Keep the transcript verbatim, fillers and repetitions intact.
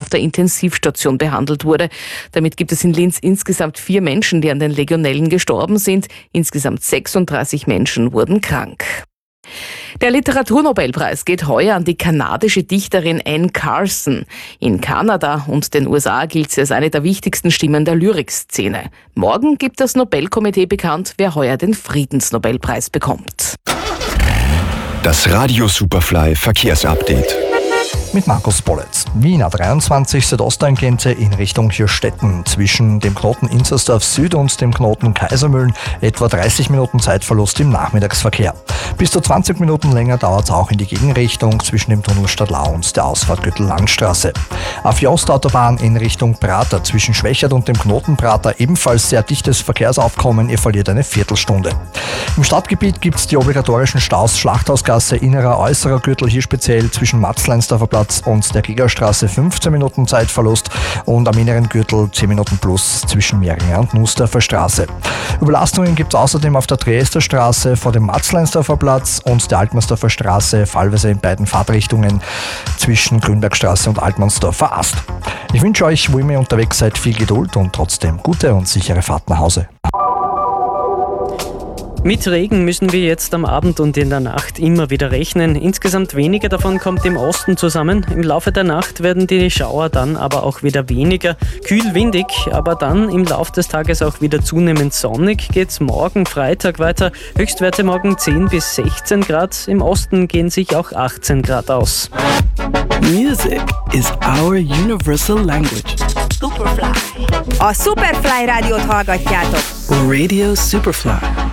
auf der Intensivstation behandelt wurde. Damit gibt es in Linz insgesamt vier Menschen, die an den Legionellen gestorben sind. Insgesamt sechsunddreißig Menschen wurden krank. Der Literaturnobelpreis geht heuer an die kanadische Dichterin Anne Carson. In Kanada und den U S A gilt sie als eine der wichtigsten Stimmen der Lyrikszene. Morgen gibt das Nobelkomitee bekannt, wer heuer den Friedensnobelpreis bekommt. Das Radio Superfly Verkehrsupdate. Mit Markus Bolletz. Wien A dreiundzwanzig Südosttangente in Richtung Hirstetten. Zwischen dem Knoten Inzersdorf Süd und dem Knoten Kaisermühlen etwa dreißig Minuten Zeitverlust im Nachmittagsverkehr. Bis zu zwanzig Minuten länger dauert es auch in die Gegenrichtung zwischen dem Tunnel Stadlau und der Ausfahrt Gürtel-Langstraße. A vier Ostautobahn in Richtung Prater zwischen Schwächert und dem Knoten Prater ebenfalls sehr dichtes Verkehrsaufkommen. Ihr verliert eine Viertelstunde. Im Stadtgebiet gibt es die obligatorischen Staus Schlachthausgasse, innerer, äußerer Gürtel, hier speziell zwischen Max-Leinsdorfer Platz und der Gigerstraße fünfzehn Minuten Zeitverlust und am inneren Gürtel zehn Minuten plus zwischen Meringer und Nussdorfer Straße. Überlastungen gibt es außerdem auf der Triester Straße vor dem Max-Leinsdorfer Platz und der Altmannsdorfer Straße, fallweise in beiden Fahrtrichtungen zwischen Grünbergstraße und Altmannsdorfer Ast. Ich wünsche euch, wo immer ihr unterwegs seid, viel Geduld und trotzdem gute und sichere Fahrt nach Hause. Mit Regen müssen wir jetzt am Abend und in der Nacht immer wieder rechnen. Insgesamt weniger davon kommt im Osten zusammen. Im Laufe der Nacht werden die Schauer dann aber auch wieder weniger. Kühl, windig, aber dann im Laufe des Tages auch wieder zunehmend sonnig. Geht's morgen Freitag weiter. Höchstwerte morgen zehn bis sechzehn Grad. Im Osten gehen sich auch achtzehn Grad aus. Music is our universal language. Superfly. A Superfly rádiót hallgatjátok. Radio Superfly.